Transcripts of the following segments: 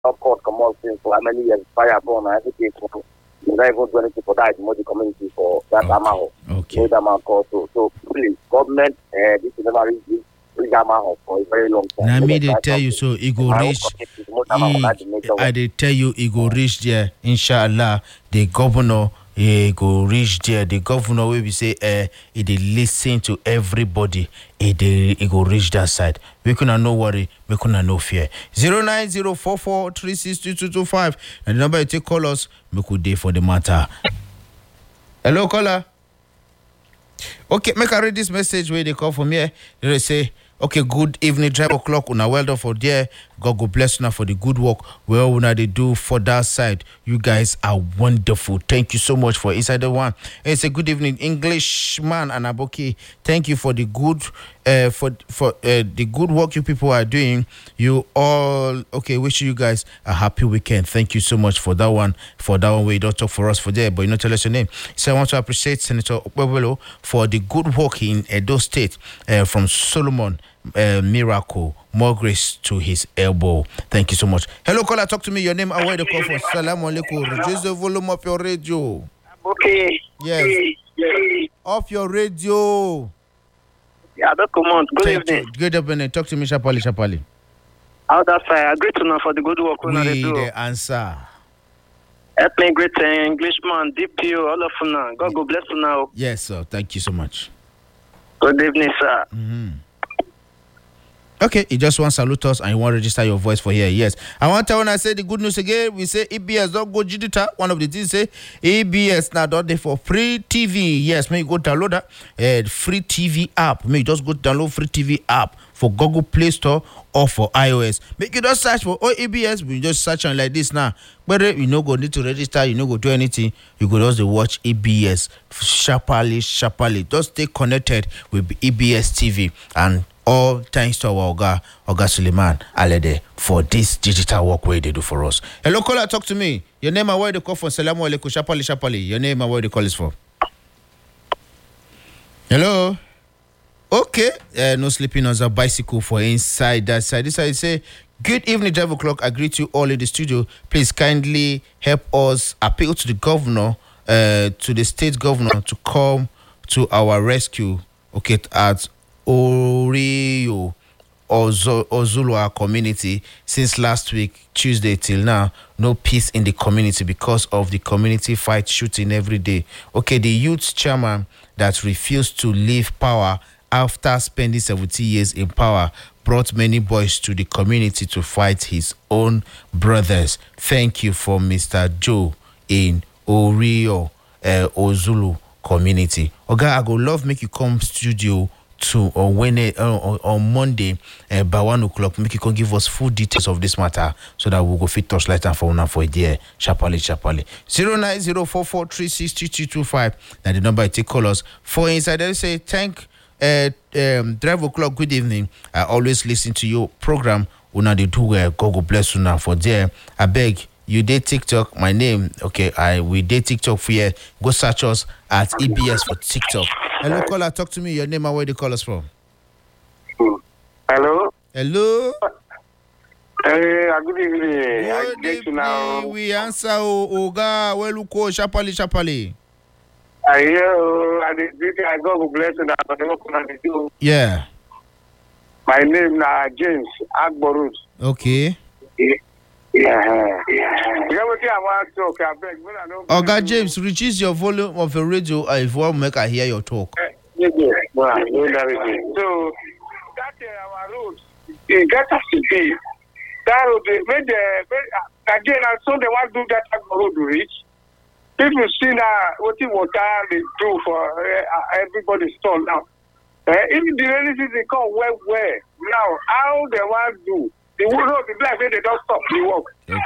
not court come out since for how many years fire upon everything for you not even do anything for that the community for that amount. Okay. That amount cost. So please, government this is never reach this amount for a very long time. Now me they tell you so it go reach. I they tell you it go reach there. Inshallah, the governor go reach there. The governor will be say it they listen to everybody. It go reach that side. We could no worry. We could no fear. 09044362225 and the number you take call us. We could day for the matter. Hello, caller. Okay, make I read this message where they call from here. They say, okay, good evening, 12 o'clock. Una well done for there. God go bless you for the good work. Well, una they do for that side. You guys are wonderful. Thank you so much for inside the one. It's a good evening, Englishman and Aboki. Thank you for the good the good work you people are doing. You all okay. Wish you guys a happy weekend. Thank you so much for that one. For that one, we don't talk for us for there, but you not tell us your name. So I want to appreciate Senator Okpebolo for the good work in Edo State from Solomon. Miracle, more grace to his elbow. Thank you so much. Hello, caller, talk to me. Your name, where the call from? Salam alaikum. Reduce the volume of your radio. Okay. Yes. Off your radio. Yeah, that's command. Good evening. Good evening. Talk to me, Shapali. How that's fine. I agree to know for the good work we the answer. Help me great Englishman, deep to you, all of you now. God go bless you now. Yes, sir. Thank you so much. Good evening, sir. Mm-hmm. Okay, you just want to salute us and you want to register your voice for here. Yes. I want to when I say the good news again, we say EBS don't go digital. One of the things say EBS now don't they for free TV. Yes, may you go download that free TV app. May you just go download free TV app for Google Play Store or for iOS. Make you just search for EBS. We just search on like this now. But you no go need to register, you no go do anything. You go just watch EBS sharply. Just stay connected with EBS TV and all thanks to our Oga Suleiman Alede for this digital work way they do for us. Hello, caller, talk to me. Your name and where the call for? Salamu alaikum, Shapali. Your name and where the call is for? Hello. Okay. No sleeping on the bicycle for inside that side. This side say, good evening, 12 o'clock. I greet you all in the studio. Please kindly help us appeal to the governor, to the state governor to come to our rescue. Okay, at Orio Ozulua community since last week Tuesday till now. No peace in the community because of the community fight shooting every day. Okay, the youth chairman that refused to leave power after spending 70 years in power brought many boys to the community to fight his own brothers. Thank you for Mr. Joe in Orio Ozulu community. Oga, I go love make you come studio to on Monday by 1 o'clock. Make you can give us full details of this matter so that we'll go fit touchlight and for a dear Chapali 09044362225. Now the number I take call us for inside. They say thank 12 o'clock. Good evening. I always listen to your program. Una de do God bless you now for there. I beg you did TikTok. My name, okay. We did TikTok for you. Go search us at EBS for TikTok. Hello, caller. Talk to me. Your name and where you call us from? Hello. Hello. Good evening. Good evening. We answer Oga Weluko Shapali. I God bless you. Yeah. My name is James Agborut. Okay. Yeah. Oga James, reduce your volume of the radio if you want to make I hear your talk. So that our road, it got us to be that road. Again, and so they want to do that road to reach. People see now what the water they do for everybody's store now. If the rainy season come where now how they want to do. The road, the black, they don't stop the work.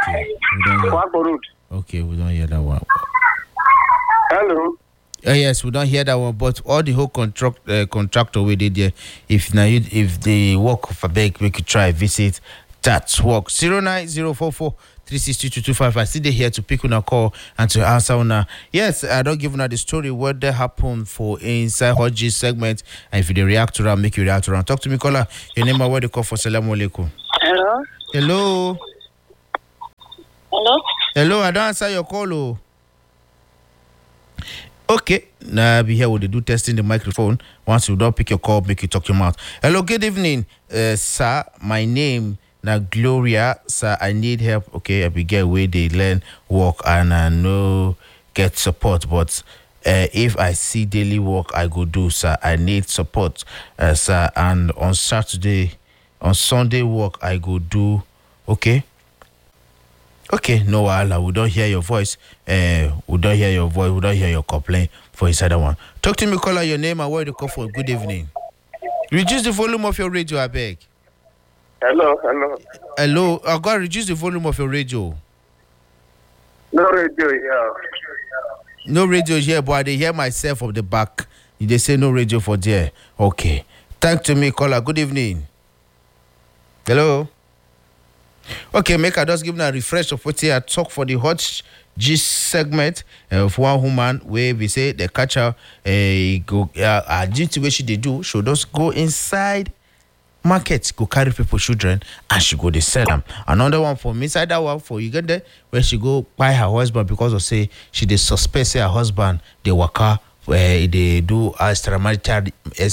Okay, we don't hear that one. Hello. Yes, we don't hear that one. But all the whole contractor we did there. If the work of a bag, we could try visit that work. 09044362225. I see they here to pick on a call and to answer on. Yes, I don't give the story what that happened for inside Hodges segment. And if you react to that, make you react to that. Talk to me, caller. Your name and where they call for. Salamu alaikum. Hello. Hello. Hello? Hello, I don't answer your call. Oh. Okay, now be here with the do testing the microphone. Once you don't pick your call, make you talk your mouth. Hello, good evening, sir. My name now Gloria, sir. I need help. Okay, I be get where they learn work and I know get support, but if I see daily work, I go do, sir. I need support, sir. And on Sunday work, I go do. Okay. Okay, no wahala. We don't hear your voice. We don't hear your voice. We don't hear your complaint for inside that one. Talk to me, call out your name and where you call for. Good evening. Reduce the volume of your radio, I beg. Hello. Hello, I got to reduce the volume of your radio. No radio here. No radio here, but I dey hear myself from the back. They say no radio for there. Okay. Thank to me, caller. Good evening. Hello. Okay, make I just give a refresh of what I talk for the hot gist segment of one woman where we say the catcher go duty where she they do should just go inside market, go carry people children and she go they sell them. Another one for me inside that one for you get there where she go buy her husband because of say she they suspect say her husband they waka where they do extramarital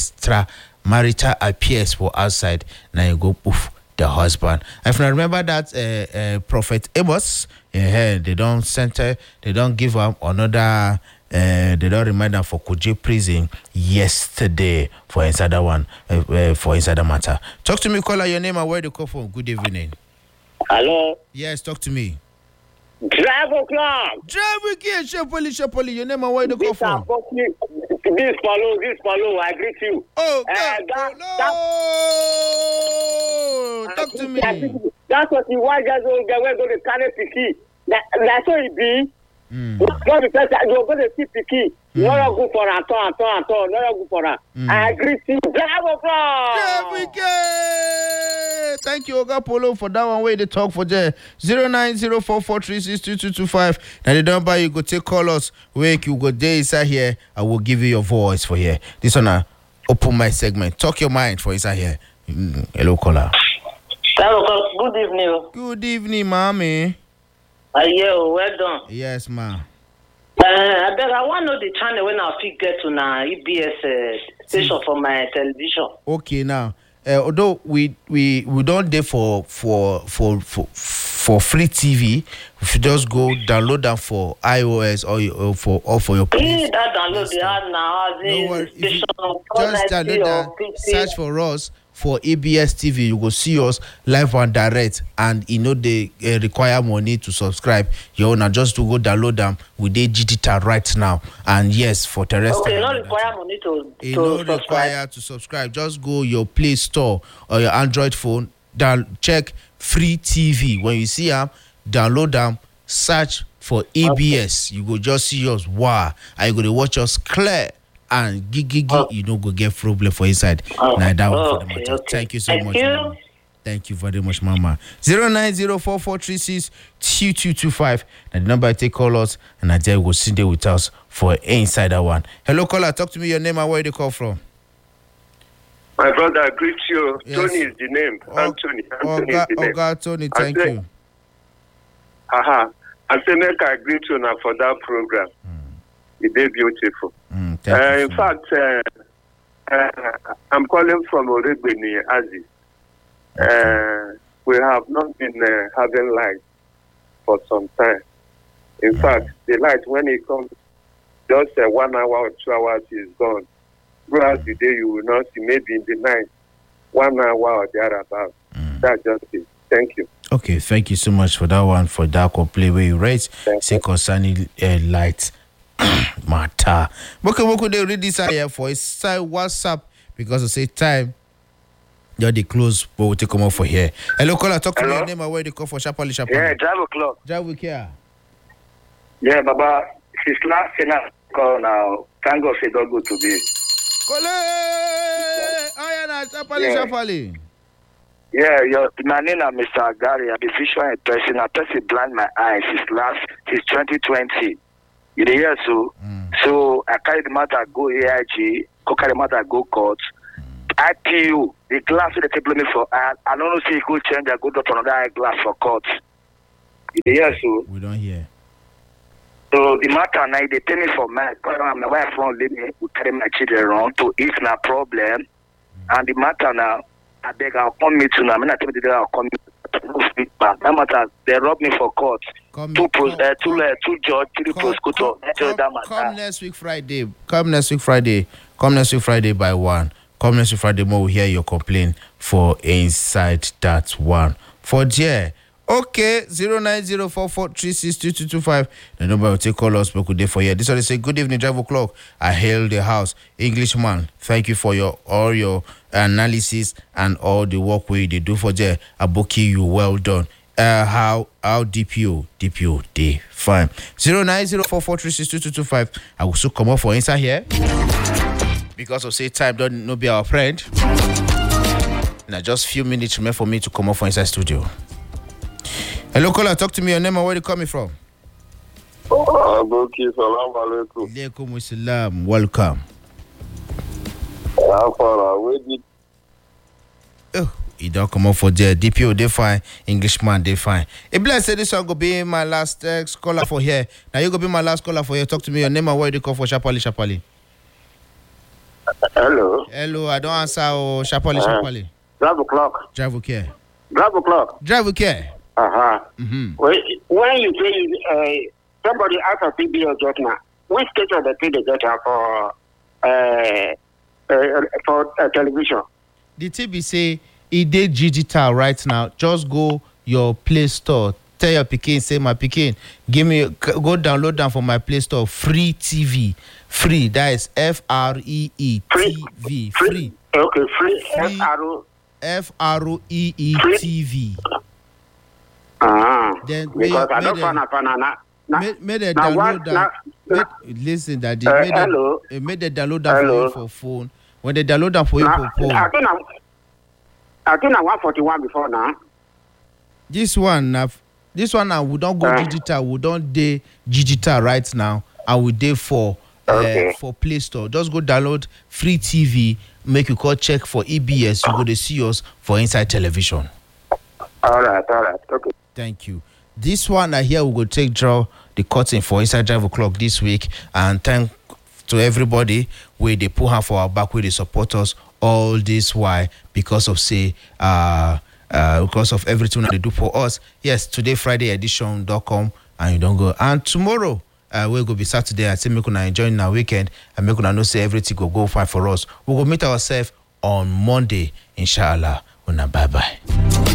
appears for outside. Now you go poof the husband. If I remember that Prophet Amos, they don't center, they don't give up another. They don't remind them for Kuje prison yesterday for inside that one, for inside the matter. Talk to me, caller. Your name and where you call from. Good evening. Hello. Yes, talk to me. Drive o'clock. Drive again, Shepoli. Your name and where you call from. This follow. I greet you. Oh, no. Talk to me. That's what the white guys will get. We're going to carry Piki. That's what it be. God, because you're going to see Piki. Not good for at all. Not good for her. I agree to you. Drive o'clock. Thank you, Oga Polo, for that one. Where they talk for there 09044362225. Now they don't buy you go take call us. Wake you go there inside here. I will give you your voice for here. This one open my segment. Talk your mind for inside here. Hello, caller. Good evening. Good evening, mommy. Yeah, well done. Yes, ma'am. I want to know the channel when I fit get to na EBS station for my television. Okay, now. Although we don't there for free TV, if you just go download them for iOS or for your please. That download the app now. No worry. Just download that, search for us for EBS TV. You go see us live and direct, and they require money to subscribe. You wanna just to go download them with the digital right now. And yes, for terrestrial. Okay, not require money to subscribe. Require to subscribe. Just go your Play Store or your Android phone. Check free TV. When you see them, download them. Search for EBS. Okay. You go just see us. Wow, and you go to watch us clear. And gig, you don't go get problem for inside. Now that one for the matter. Okay. Thank you so much, Mama. Thank you very much, Mama. 09044362225. Now the number I take call us, and I tell you will sit there with us for inside that one. Hello, caller. Talk to me. Your name and where you call from. My brother, I greet you. Yes. Tony is the name. Anthony is the name. Tony, thank you. I say, make I greet you now for that program. It's very beautiful. In fact, I'm calling from Oregbeni, Aziz. We have not been having light for some time. In fact, the light, when it comes, just 1 hour or 2 hours is gone. Throughout the day, you will not see, maybe in the night, 1 hour or thereabout. That's just it. Thank you. Okay, thank you so much for that one, for that complaint where you raised, say concerning light. Matter. Okay, they read this here for a side WhatsApp because I say time. They close, but we'll take them off for here. Hello, caller. Talk to me. Your name and where they call for Shapali. Yeah, drive o'clock. Drive with here. Yeah, Baba. She's last call now. Thank God she don't go to be. Shapali. Yeah, my name is Mr. Gary. I'm a visual person. I person blind my eyes. Since 2020. You hear so I carry the matter go AIG, carry the matter go court. IPU, the glass they keep me for I don't know see go change I go to another eye glass for court. Yes, so. We don't hear. So the matter now, they tell me for my wife won't let me carry my children around to eat na problem. And the matter now, I beg I'll come meet you now. I'm not telling you I'll come meet you. That matter, they rob me for court. Two judge, 3 prosecutor. Come next week Friday. Come next week Friday by 1. Come next week Friday more. We'll hear your complaint for inside that one. For there. Okay, 09044362225. The number will take call us, but good day for you. This one is say good evening, Drive O'Clock. I hail the house. Englishman, thank you for all your analysis and all the work we they do for there. Aboki, you well done. How DPO they fine. 09044362225. I will soon come up for inside here. Because of say time don't no be our friend. Now just few minutes remain for me to come up for inside studio. Hello, caller. Talk to me. Your name and where you coming from? Aboki, salam alaikum. Alaikum assalam. Welcome. How far away did? Oh, you don't come up for there. DPO, they fine. Englishman, they fine. If I say this one go be my last caller for here. Now you go be my last caller for here. Talk to me. Your name and where you call for Shapali. Hello. Hello, I don't answer. Oh, Shapali. Drive O'Clock. Drive okay. Drive O'Clock. Drive okay. Mm-hmm. When you say somebody out of PBO just now, which station they think they get for television? The TV say it did digital right now. Just go your Play Store. Tell your Pikin, say my Pikin, go download them from my Play Store. Free TV. Free. That is FREE TV. Free. Okay, free. FREE TV. Then because I don't find made a download that. Listen, that they made the download that for you for phone. When they download that for you for phone. I think I'm 141 before now. This one now we don't go digital. We don't do digital right now. I will do for Play Store. Just go download free TV. Make you call check for EBS. You go to see us for inside television. All right. Okay. Thank you. This one I hear we will draw the curtain for Inside Drive O'Clock this week, and thank to everybody where they put her for our back, where they support us all this while because of because of everything they do for us. Yes, today Friday edition.com and you don't go. And tomorrow we're gonna be Saturday. I say make una enjoy our weekend and make una know say everything go fine for us. We will meet ourselves on Monday, inshallah. Una bye bye.